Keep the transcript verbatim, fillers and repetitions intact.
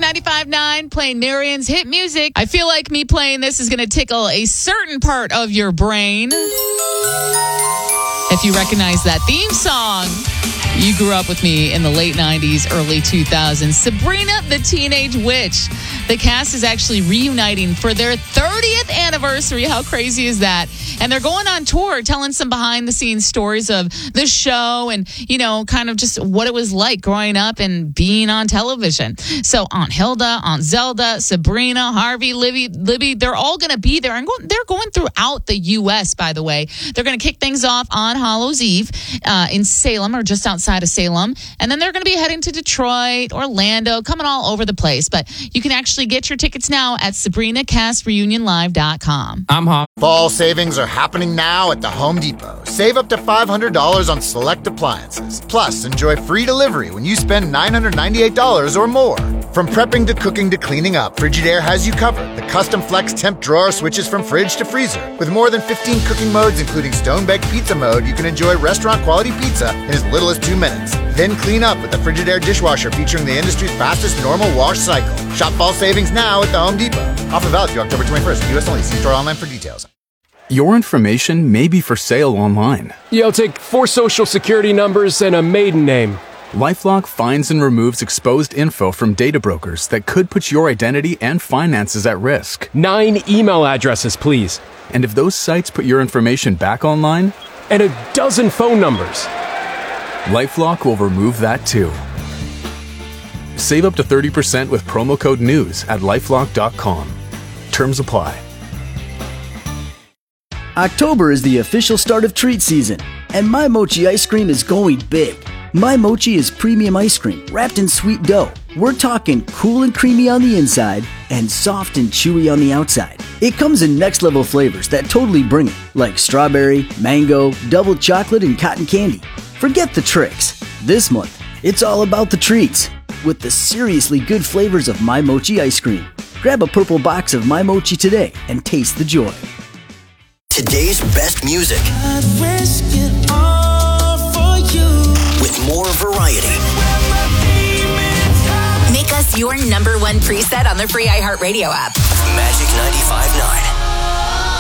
ninety-five point nine, playing Marian's hit music. I feel like me playing this is going to tickle a certain part of your brain. If you recognize that theme song, you grew up with me in the late nineties, early two thousands. Sabrina the Teenage Witch. The cast is actually reuniting for their thirtieth anniversary. How crazy is that? And they're going on tour telling some behind the scenes stories of the show and, you know, kind of just what it was like growing up and being on television. So Aunt Hilda, Aunt Zelda, Sabrina, Harvey, Libby, Libby, they're all going to be there. And they're going throughout the U S, by the way. They're going to kick things off on Hallows Eve uh, in Salem or just outside of Salem. And then they're going to be heading to Detroit, Orlando, coming all over the place. But you can actually get your tickets now at Sabrina Cast Reunion Live dot com. I'm hot. Fall savings are happening now at the Home Depot. Save up to five hundred dollars on select appliances. Plus, enjoy free delivery when you spend nine hundred ninety-eight dollars or more. From prepping to cooking to cleaning up, Frigidaire has you covered. The custom flex temp drawer switches from fridge to freezer. With more than fifteen cooking modes, including stone-baked pizza mode, you can enjoy restaurant-quality pizza in as little as two minutes. Then clean up with the Frigidaire dishwasher featuring the industry's fastest normal wash cycle. Shop fall savings now at the Home Depot. Offer valid through October twenty-first. U S only. See store online for details. Your information may be for sale online. Yeah, I'll take four social security numbers and a maiden name. LifeLock finds and removes exposed info from data brokers that could put your identity and finances at risk. Nine email addresses, please. And if those sites put your information back online? And a dozen phone numbers. LifeLock will remove that too. Save up to thirty percent with promo code NEWS at lifelock dot com. Terms apply. October is the official start of treat season, and My Mochi ice cream is going big. My Mochi is premium ice cream wrapped in sweet dough. We're talking cool and creamy on the inside and soft and chewy on the outside. It comes in next level flavors that totally bring it, like strawberry, mango, double chocolate, and cotton candy. Forget the tricks. This month, it's all about the treats with the seriously good flavors of My Mochi ice cream. Grab a purple box of My Mochi today and taste the joy. Today's best music. I'd risk it all for you. With more variety. Make us your number one preset on the free iHeartRadio app. Magic ninety-five point nine.